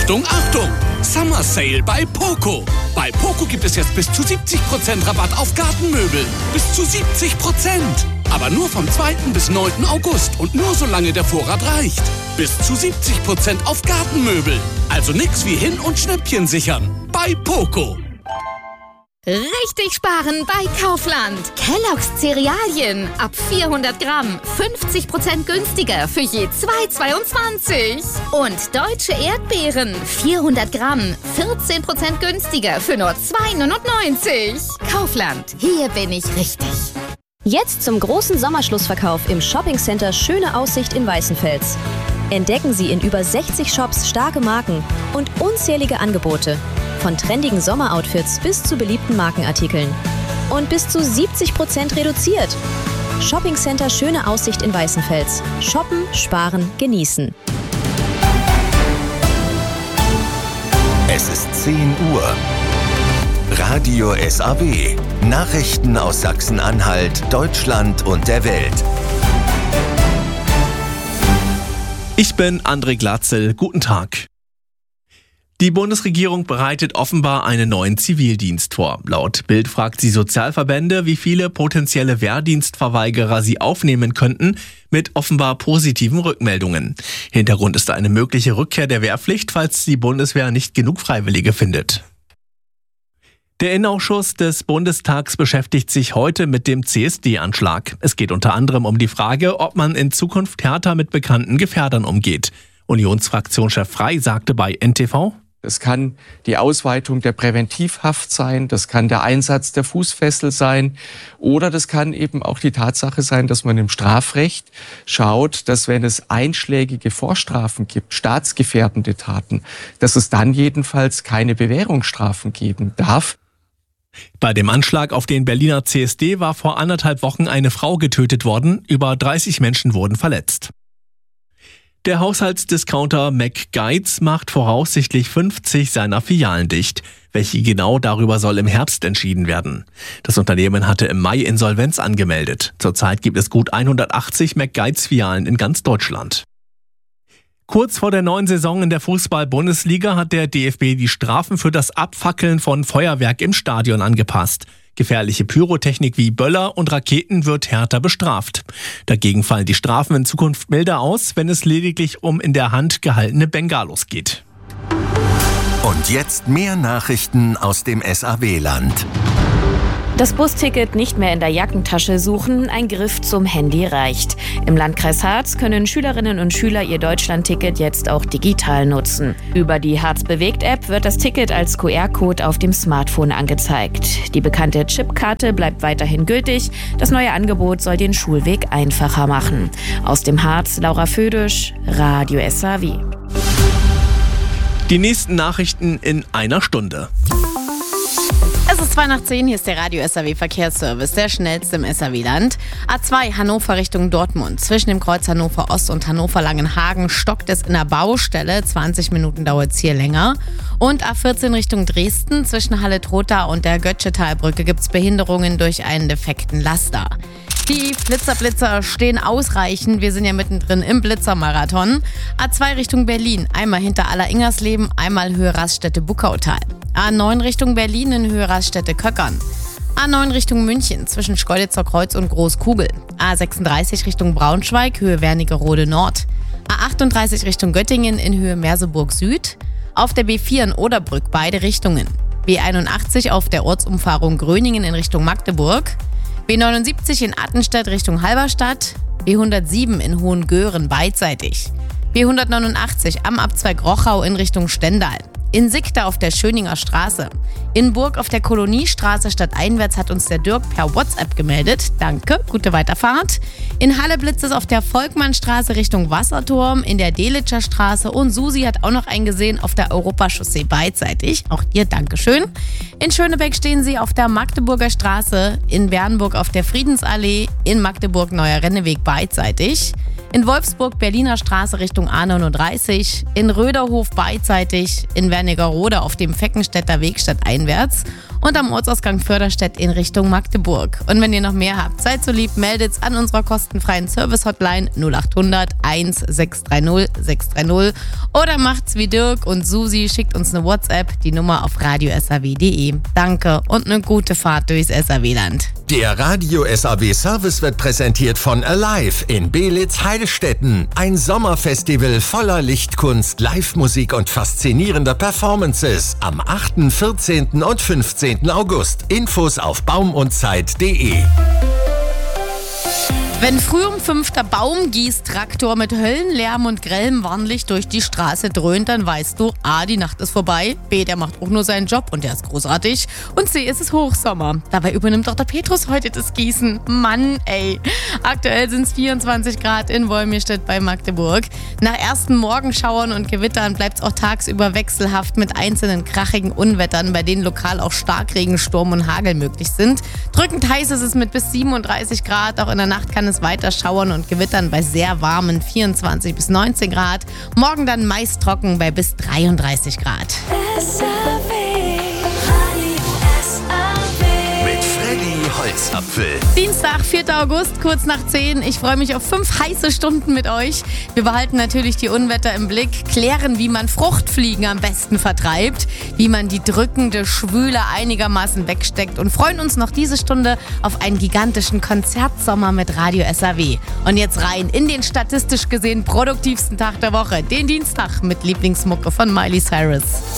Achtung, Achtung! Summer Sale bei Poco. Bei Poco gibt es jetzt bis zu 70% Rabatt auf Gartenmöbel. Bis zu 70%. Aber nur vom 2. bis 9. August und nur solange der Vorrat reicht. Bis zu 70% auf Gartenmöbel. Also nix wie hin- und Schnäppchen sichern. Bei Poco. Richtig sparen bei Kaufland. Kellogg's Cerealien ab 400 Gramm 50% günstiger für je 2,22. Und Deutsche Erdbeeren 400 Gramm 14% günstiger für nur 2,99. Kaufland, hier bin ich richtig. Jetzt zum großen Sommerschlussverkauf im Shoppingcenter Schöne Aussicht in Weißenfels. Entdecken Sie in über 60 Shops starke Marken und unzählige Angebote. Von trendigen Sommeroutfits bis zu beliebten Markenartikeln. Und bis zu 70% reduziert. Shoppingcenter Schöne Aussicht in Weißenfels. Shoppen, sparen, genießen. Es ist 10 Uhr. Radio SAW. Nachrichten aus Sachsen-Anhalt, Deutschland und der Welt. Ich bin André Glatzel. Guten Tag. Die Bundesregierung bereitet offenbar einen neuen Zivildienst vor. Laut Bild fragt sie Sozialverbände, wie viele potenzielle Wehrdienstverweigerer sie aufnehmen könnten, mit offenbar positiven Rückmeldungen. Hintergrund ist eine mögliche Rückkehr der Wehrpflicht, falls die Bundeswehr nicht genug Freiwillige findet. Der Innenausschuss des Bundestags beschäftigt sich heute mit dem CSD-Anschlag. Es geht unter anderem um die Frage, ob man in Zukunft härter mit bekannten Gefährdern umgeht. Unionsfraktionschef Frey sagte bei NTV: Das kann die Ausweitung der Präventivhaft sein, das kann der Einsatz der Fußfessel sein oder das kann eben auch die Tatsache sein, dass man im Strafrecht schaut, dass wenn es einschlägige Vorstrafen gibt, staatsgefährdende Taten, dass es dann jedenfalls keine Bewährungsstrafen geben darf. Bei dem Anschlag auf den Berliner CSD war vor 1,5 Wochen eine Frau getötet worden, über 30 Menschen wurden verletzt. Der Haushaltsdiscounter McGuides macht voraussichtlich 50 seiner Filialen dicht. Welche genau, darüber soll im Herbst entschieden werden. Das Unternehmen hatte im Mai Insolvenz angemeldet. Zurzeit gibt es gut 180 McGuides-Filialen in ganz Deutschland. Kurz vor der neuen Saison in der Fußball-Bundesliga hat der DFB die Strafen für das Abfackeln von Feuerwerk im Stadion angepasst. Gefährliche Pyrotechnik wie Böller und Raketen wird härter bestraft. Dagegen fallen die Strafen in Zukunft milder aus, wenn es lediglich um in der Hand gehaltene Bengalos geht. Und jetzt mehr Nachrichten aus dem SAW-Land. Das Busticket nicht mehr in der Jackentasche suchen, ein Griff zum Handy reicht. Im Landkreis Harz können Schülerinnen und Schüler ihr Deutschlandticket jetzt auch digital nutzen. Über die Harz-Bewegt-App wird das Ticket als QR-Code auf dem Smartphone angezeigt. Die bekannte Chipkarte bleibt weiterhin gültig. Das neue Angebot soll den Schulweg einfacher machen. Aus dem Harz, Laura Födisch, Radio SAW. Die nächsten Nachrichten in einer Stunde. Es ist 9:02, hier ist der Radio SAW Verkehrsservice, der schnellste im SAW-Land. A2 Hannover Richtung Dortmund. Zwischen dem Kreuz Hannover Ost und Hannover Langenhagen stockt es in der Baustelle. 20 Minuten dauert es hier länger. Und A14 Richtung Dresden. Zwischen Halle-Trotha und der Götschetalbrücke gibt es Behinderungen durch einen defekten Laster. Die Blitzer stehen ausreichend. Wir sind ja mittendrin im Blitzermarathon. A2 Richtung Berlin. Einmal hinter Aller-Ingersleben, einmal Höhe Raststätte-Buckautal. A9 Richtung Berlin in Höhe Raststätte-Köckern. A9 Richtung München zwischen Schkeuditzer Kreuz und Großkugel. A36 Richtung Braunschweig, Höhe Wernigerode Nord. A38 Richtung Göttingen in Höhe Merseburg Süd. Auf der B4 in Oderbrück beide Richtungen. B81 auf der Ortsumfahrung Gröningen in Richtung Magdeburg. B79 in Attenstädt Richtung Halberstadt. B107 in Hohengöhren beidseitig. B189 am Abzweig Rochau in Richtung Stendal. In Sickda auf der Schöninger Straße. In Burg auf der Koloniestraße stadteinwärts hat uns der Dirk per WhatsApp gemeldet. Danke, gute Weiterfahrt. In Halle blitzt es auf der Volkmannstraße Richtung Wasserturm, in der Delitscher Straße und Susi hat auch noch einen gesehen auf der Europachaussee beidseitig. Auch dir Dankeschön. In Schönebeck stehen sie auf der Magdeburger Straße, in Bernburg auf der Friedensallee, in Magdeburg Neuer Renneweg beidseitig. In Wolfsburg Berliner Straße Richtung A39, in Röderhof beidseitig, in Wernigerode auf dem Feckenstädter Weg stadteinwärts und am Ortsausgang Förderstedt in Richtung Magdeburg. Und wenn ihr noch mehr habt, seid so lieb, meldet's an unserer kostenfreien Service-Hotline 0800 1630 630 oder macht's wie Dirk und Susi, schickt uns eine WhatsApp, die Nummer auf radio.saw.de. Danke und eine gute Fahrt durchs SAW-Land. Der Radio SAW Service wird präsentiert von Alive in Beelitz-Heilstätten. Ein Sommerfestival voller Lichtkunst, Live-Musik und faszinierender Performances. Am 8., 14. und 15. August. Infos auf baumundzeit.de. Wenn früh um 5 der Baumgießtraktor mit Höllenlärm und grellem Warnlicht durch die Straße dröhnt, dann weißt du, A, die Nacht ist vorbei, B, der macht auch nur seinen Job und der ist großartig und C, es ist Hochsommer. Dabei übernimmt doch der Petrus heute das Gießen. Mann, ey. Aktuell sind es 24 Grad in Wolmirstedt bei Magdeburg. Nach ersten Morgenschauern und Gewittern bleibt es auch tagsüber wechselhaft mit einzelnen krachigen Unwettern, bei denen lokal auch Starkregen, Sturm und Hagel möglich sind. Drückend heiß ist es mit bis 37 Grad, auch in der Nacht kann es weiter schauern und gewittern bei sehr warmen 24 bis 19 Grad. Morgen dann meist trocken bei bis 33 Grad. Mit Freddy Holzapfel. Dienstag, 4. August, kurz nach 10. Ich freue mich auf 5 heiße Stunden mit euch. Wir behalten natürlich die Unwetter im Blick, klären, wie man Fruchtfliegen am besten vertreibt, wie man die drückende Schwüle einigermaßen wegsteckt und freuen uns noch diese Stunde auf einen gigantischen Konzertsommer mit Radio SAW. Und jetzt rein in den statistisch gesehen produktivsten Tag der Woche, den Dienstag mit Lieblingsmucke von Miley Cyrus.